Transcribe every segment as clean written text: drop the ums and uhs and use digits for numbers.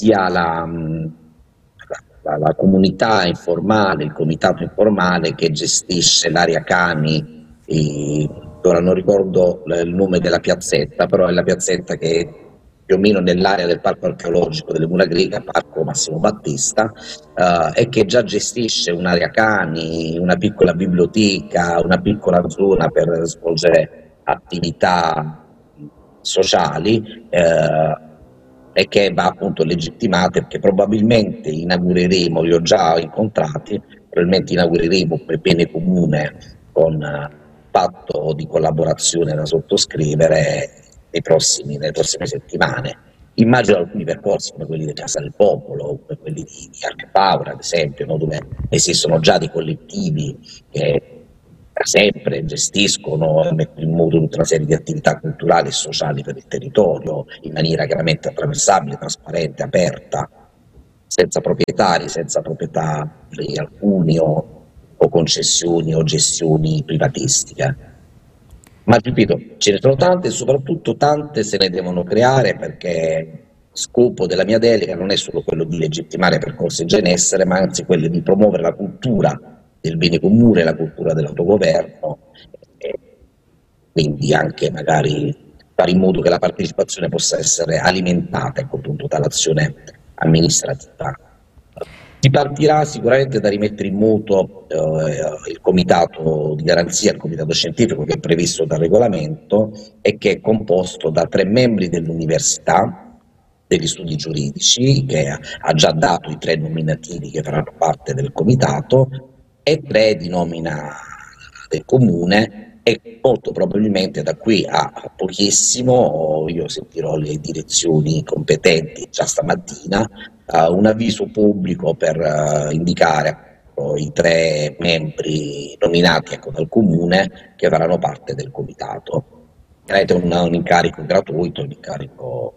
sia la comunità informale, il comitato informale che gestisce l'area cani, ora non ricordo il nome della piazzetta, però è la piazzetta che è più o meno nell'area del parco archeologico delle Mura Greche, Parco Massimo Battista, e che già gestisce un'area cani, una piccola biblioteca, una piccola zona per svolgere attività sociali, e che va appunto legittimate, perché probabilmente inaugureremo, li ho già incontrati, probabilmente inaugureremo per bene comune con patto di collaborazione da sottoscrivere nelle prossime settimane. Immagino alcuni percorsi come quelli di Casa del Popolo, come quelli di Arca Paura, ad esempio, no? Dove esistono già dei collettivi che da sempre gestiscono e mettono in moto tutta una serie di attività culturali e sociali per il territorio in maniera chiaramente attraversabile, trasparente, aperta, senza proprietari, senza proprietà alcuni o concessioni o gestioni privatistiche. Ma ripeto, ce ne sono tante e soprattutto tante se ne devono creare, perché scopo della mia delega non è solo quello di legittimare percorsi già in essere, ma anzi quello di promuovere la cultura del bene comune, la cultura dell'autogoverno, e quindi anche magari fare in modo che la partecipazione possa essere alimentata, ecco, appunto, dall'azione amministrativa. Si partirà sicuramente da rimettere in moto il comitato di garanzia, il comitato scientifico che è previsto dal regolamento e che è composto da 3 membri dell'università, degli studi giuridici, che ha già dato i 3 nominativi che faranno parte del comitato, e 3 di nomina del comune, e molto probabilmente da qui a pochissimo io sentirò le direzioni competenti già stamattina, un avviso pubblico per indicare i 3 membri nominati, ecco, dal comune, che faranno parte del comitato. È un incarico gratuito, un incarico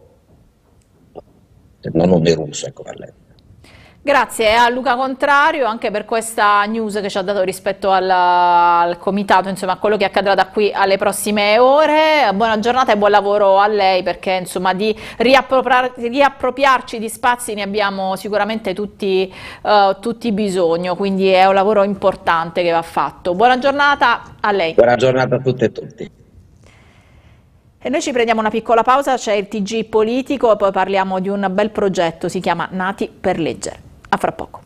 non oneroso, ecco, per lei. Grazie a Luca Contrario anche per questa news che ci ha dato rispetto al comitato, insomma, a quello che accadrà da qui alle prossime ore. Buona giornata e buon lavoro a lei, perché insomma di riappropriarci di spazi ne abbiamo sicuramente tutti bisogno, quindi è un lavoro importante che va fatto. Buona giornata a lei. Buona giornata a tutte e tutti. E noi ci prendiamo una piccola pausa, c'è il TG politico e poi parliamo di un bel progetto, si chiama Nati per leggere. A fra poco.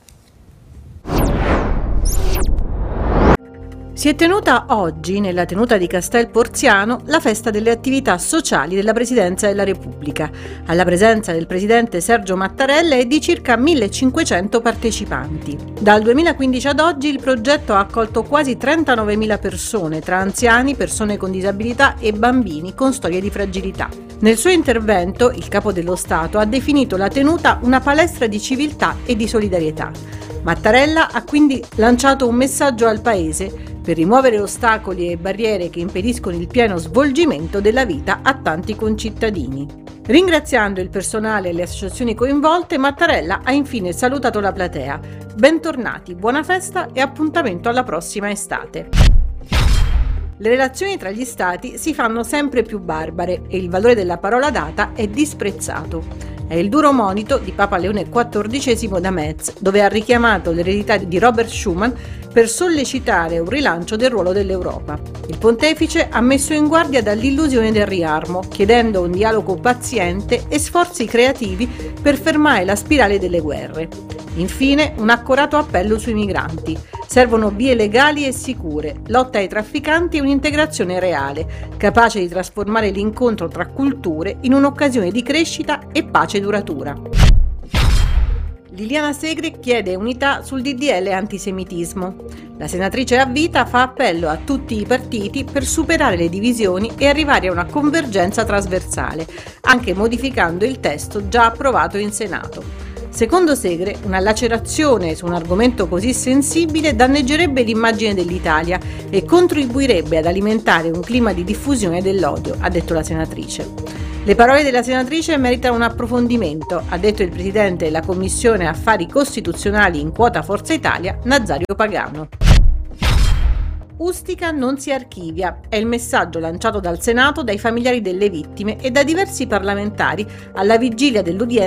Si è tenuta oggi, nella tenuta di Castel Porziano, la festa delle attività sociali della Presidenza della Repubblica, alla presenza del presidente Sergio Mattarella e di circa 1500 partecipanti. Dal 2015 ad oggi il progetto ha accolto quasi 39.000 persone, tra anziani, persone con disabilità e bambini con storie di fragilità. Nel suo intervento, il Capo dello Stato ha definito la tenuta una palestra di civiltà e di solidarietà. Mattarella ha quindi lanciato un messaggio al Paese per rimuovere ostacoli e barriere che impediscono il pieno svolgimento della vita a tanti concittadini. Ringraziando il personale e le associazioni coinvolte, Mattarella ha infine salutato la platea. Bentornati, buona festa e appuntamento alla prossima estate. Le relazioni tra gli stati si fanno sempre più barbare e il valore della parola data è disprezzato. È il duro monito di Papa Leone XIV da Metz, dove ha richiamato l'eredità di Robert Schuman per sollecitare un rilancio del ruolo dell'Europa. Il pontefice ha messo in guardia dall'illusione del riarmo, chiedendo un dialogo paziente e sforzi creativi per fermare la spirale delle guerre. Infine, un accorato appello sui migranti. Servono vie legali e sicure, lotta ai trafficanti e un'integrazione reale, capace di trasformare l'incontro tra culture in un'occasione di crescita e pace duratura. Liliana Segre chiede unità sul DDL antisemitismo. La senatrice a vita fa appello a tutti i partiti per superare le divisioni e arrivare a una convergenza trasversale, anche modificando il testo già approvato in Senato. Secondo Segre, una lacerazione su un argomento così sensibile danneggerebbe l'immagine dell'Italia e contribuirebbe ad alimentare un clima di diffusione dell'odio, ha detto la senatrice. Le parole della senatrice meritano un approfondimento, ha detto il presidente della Commissione Affari Costituzionali in quota Forza Italia, Nazario Pagano. Ustica non si archivia, è il messaggio lanciato dal Senato dai familiari delle vittime e da diversi parlamentari alla vigilia dell'udienza